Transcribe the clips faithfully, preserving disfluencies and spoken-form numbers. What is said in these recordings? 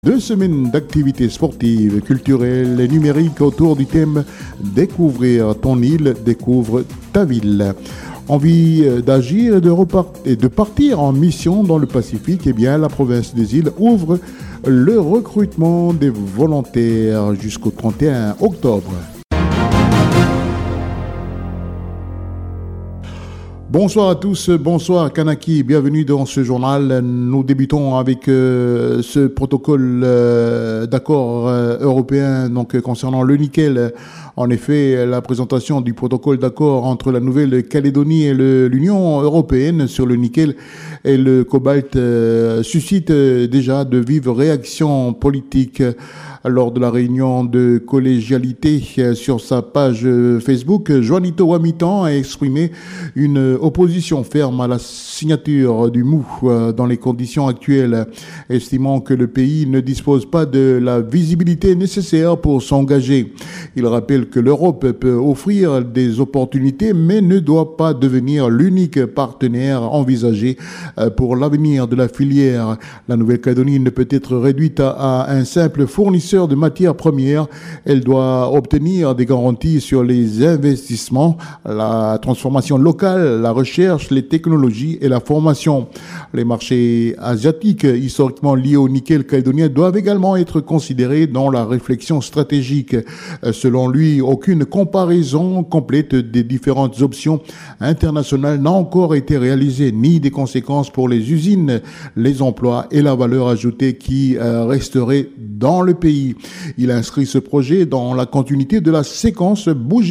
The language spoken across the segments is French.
Deux semaines d'activités sportives, culturelles et numériques autour du thème « Découvrir ton île, découvre ta ville ». Envie d'agir et de, repart- et de partir en mission dans le Pacifique, eh bien, la province des îles ouvre le recrutement des volontaires jusqu'au trente et un octobre. Bonsoir à tous, bonsoir Kanaki, bienvenue dans ce journal. Nous débutons avec euh, ce protocole euh, d'accord euh, européen donc euh, concernant le nickel. En effet, la présentation du protocole d'accord entre la Nouvelle-Calédonie et le, l'Union européenne sur le nickel et le cobalt euh, suscite euh, déjà de vives réactions politiques. Lors de la réunion de collégialité sur sa page Facebook, Juanito Wamitan a exprimé une opposition ferme à la signature du M O U dans les conditions actuelles, estimant que le pays ne dispose pas de la visibilité nécessaire pour s'engager. Il rappelle que l'Europe peut offrir des opportunités, mais ne doit pas devenir l'unique partenaire envisagé pour l'avenir de la filière. La Nouvelle-Calédonie ne peut être réduite à un simple fournisseur de matières premières. Elle doit obtenir des garanties sur les investissements, la transformation locale, la recherche, les technologies et la formation. Les marchés asiatiques historiquement liés au nickel calédonien doivent également être considérés dans la réflexion stratégique. Selon lui, aucune comparaison complète des différentes options internationales n'a encore été réalisée, ni des conséquences pour les usines, les emplois et la valeur ajoutée qui resterait dans le pays. Il inscrit ce projet dans la continuité de la séquence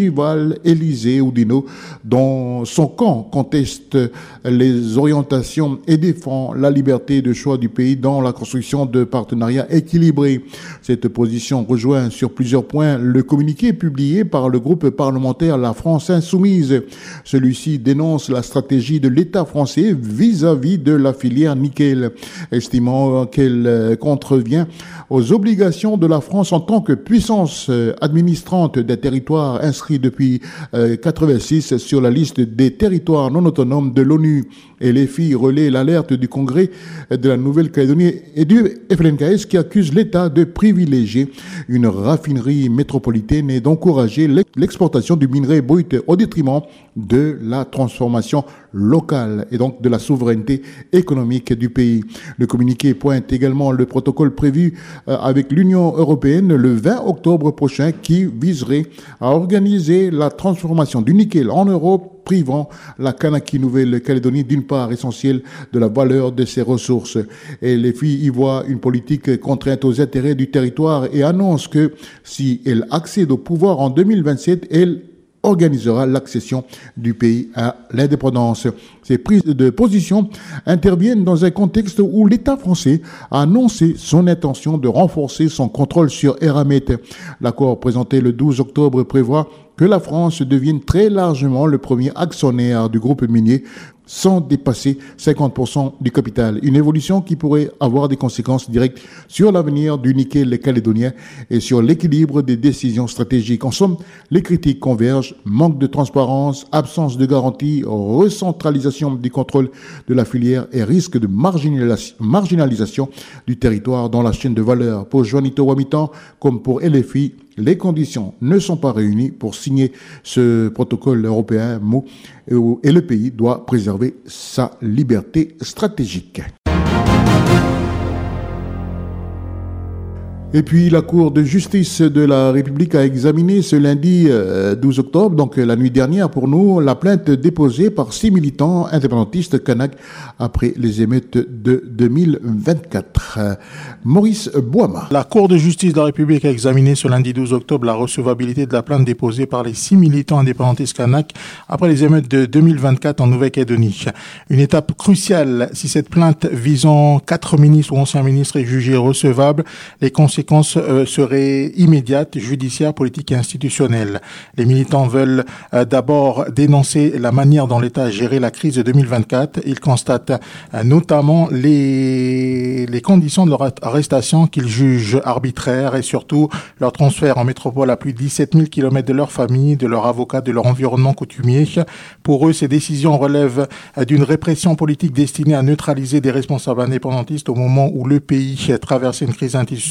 Bougival-Élysée-Oudinot, dont son camp conteste les orientations et défend la liberté de choix du pays dans la construction de partenariats équilibrés. Cette position rejoint sur plusieurs points le communiqué publié par le groupe parlementaire La France Insoumise. Celui-ci dénonce la stratégie de l'État français vis-à-vis de la filière nickel, estimant qu'elle contrevient aux obligations de la France en tant que puissance administrante des territoires inscrits depuis euh, quatre-vingt-six sur la liste des territoires non autonomes de l'ONU. Et les filles relaient l'alerte du Congrès de la Nouvelle-Calédonie et du F L N K S qui accuse l'État de privilégier une raffinerie métropolitaine et d'encourager l'exportation du minerai brut au détriment de la transformation locale et donc de la souveraineté économique du pays. Le communiqué pointe également le protocole prévu avec l'Union européenne le vingt octobre prochain qui viserait à organiser la transformation du nickel en Europe, privant la Kanaki Nouvelle-Calédonie d'une part essentielle de la valeur de ses ressources. Et les filles y voient une politique contrainte aux intérêts du territoire et annoncent que si elle accède au pouvoir en deux mille vingt-sept, elle organisera l'accession du pays à l'indépendance. Ces prises de position interviennent dans un contexte où l'État français a annoncé son intention de renforcer son contrôle sur Eramet. L'accord présenté le douze octobre prévoit que la France devienne très largement le premier actionnaire du groupe minier sans dépasser cinquante pour cent du capital. Une évolution qui pourrait avoir des conséquences directes sur l'avenir du nickel calédonien et sur l'équilibre des décisions stratégiques. En somme, les critiques convergent, manque de transparence, absence de garantie, recentralisation du contrôle de la filière et risque de marginalis- marginalisation du territoire dans la chaîne de valeur. Pour Juanito Wamitan, comme pour L F I, les conditions ne sont pas réunies pour signer ce protocole européen M O U et le pays doit préserver sa liberté stratégique. Et puis, la Cour de justice de la République a examiné ce lundi euh, douze octobre, donc la nuit dernière pour nous, la plainte déposée par six militants indépendantistes kanak après les émeutes de deux mille vingt-quatre. Euh, Maurice Boama. La Cour de justice de la République a examiné ce lundi douze octobre la recevabilité de la plainte déposée par les six militants indépendantistes kanak après les émeutes de deux mille vingt-quatre en Nouvelle-Calédonie. Une étape cruciale, si cette plainte visant quatre ministres ou anciens ministres est jugée recevable, les conseillers conséquences euh, seraient immédiates, judiciaires, politiques et institutionnelles. Les militants veulent euh, d'abord dénoncer la manière dont l'État a géré la crise de deux mille vingt-quatre. Ils constatent euh, notamment les, les conditions de leur arrestation qu'ils jugent arbitraires et surtout leur transfert en métropole à plus de dix-sept mille kilomètres de leur famille, de leur avocat, de leur environnement coutumier. Pour eux, ces décisions relèvent euh, d'une répression politique destinée à neutraliser des responsables indépendantistes au moment où le pays traversait une crise institutionnelle